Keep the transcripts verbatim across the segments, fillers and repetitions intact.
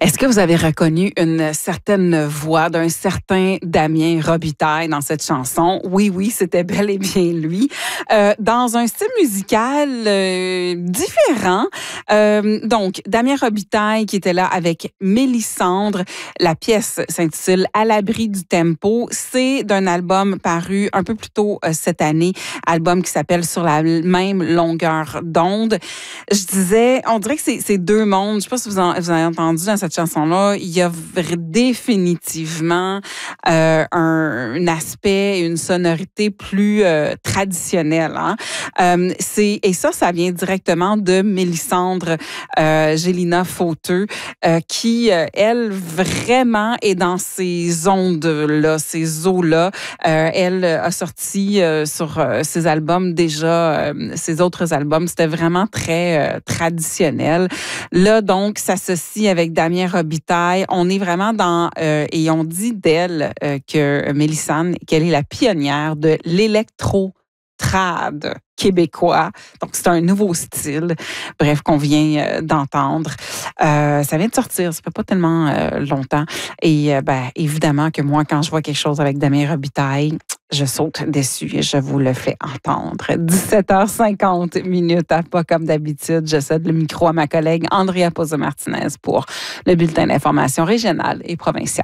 Est-ce que vous avez reconnu une certaine voix d'un certain Damien Robitaille dans cette chanson? Oui, oui, c'était bel et bien lui. Euh, dans un style musical euh, différent. Euh, donc, Damien Robitaille qui était là avec Mélissandre. La pièce s'intitule « À l'abri du tempo ». C'est d'un album paru un peu plus tôt euh, cette année, album qui s'appelle « Sur la même longueur d'onde ». Je disais, on dirait que c'est, c'est deux mondes. Je ne sais pas si vous, en, vous avez entendu dans cette chanson-là, il y a définitivement euh, un, un aspect, une sonorité plus euh, traditionnelle. Hein? Euh, c'est, et ça, ça vient directement de Mélissandre euh, Gélina Fauteux, euh, qui, euh, elle, vraiment est dans ces ondes-là, ces eaux-là. Euh, elle a sorti euh, sur euh, ses albums déjà, euh, ses autres albums, c'était vraiment très euh, traditionnel. Là, donc, s'associe avec Damien Robitaille. On est vraiment dans, euh, et on dit d'elle euh, que Mélissandre, qu'elle est la pionnière de l'électro-trad québécois. Donc, c'est un nouveau style, bref, qu'on vient euh, d'entendre. Euh, ça vient de sortir, ça fait pas tellement euh, longtemps. Et euh, ben, évidemment que moi, quand je vois quelque chose avec Damien Robitaille, je saute dessus et je vous le fais entendre. dix-sept heures cinquante minutes, à pas comme d'habitude. Je cède le micro à ma collègue Andrea Pozo-Martinez pour le bulletin d'information régionale et provinciale.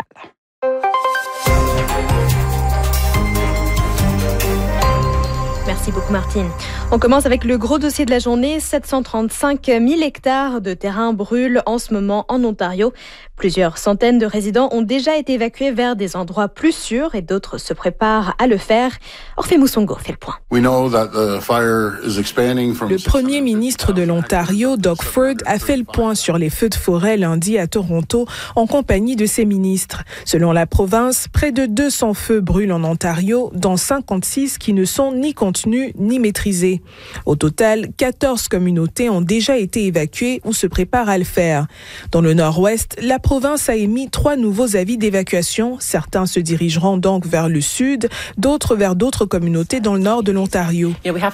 Merci beaucoup, Martine. On commence avec le gros dossier de la journée. sept cent trente-cinq mille hectares de terrain brûlent en ce moment en Ontario. Plusieurs centaines de résidents ont déjà été évacués vers des endroits plus sûrs et d'autres se préparent à le faire. Orphée Moussongo fait le point. Le premier ministre de l'Ontario, Doug Ford, a fait le point sur les feux de forêt lundi à Toronto en compagnie de ses ministres. Selon la province, près de deux cents feux brûlent en Ontario, dont cinquante-six qui ne sont ni contenus ni maîtrisés. Au total, quatorze communautés ont déjà été évacuées ou se préparent à le faire. Dans le nord-ouest, la province a émis trois nouveaux avis d'évacuation. Certains se dirigeront donc vers le sud, d'autres vers d'autres communautés dans le nord de l'Ontario.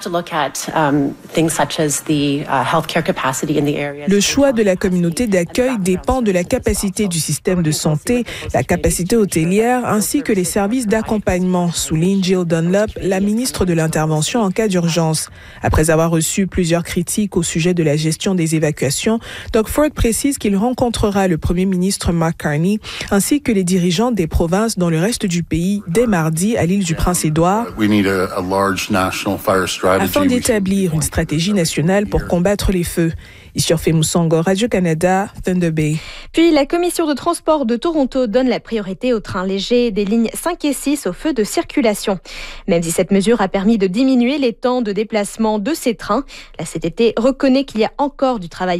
Le choix de la communauté d'accueil dépend de la capacité du système de santé, la capacité hôtelière ainsi que les services d'accompagnement, souligne Jill Dunlop, la ministre de l'Intervention en cas d'urgence. Après avoir reçu plusieurs critiques au sujet de la gestion des évacuations, Doug Ford précise qu'il rencontrera le premier ministre Mark Carney ainsi que les dirigeants des provinces dans le reste du pays dès mardi à l'île du Prince-Édouard afin d'établir une stratégie nationale pour combattre les feux. Ici Orphée Moussongo, Radio-Canada, Thunder Bay. Puis la Commission de transport de Toronto donne la priorité aux trains légers des lignes cinq et six au feu de circulation. Même si cette mesure a permis de diminuer les temps de déplacement de ces trains, la C T T reconnaît qu'il y a encore du travail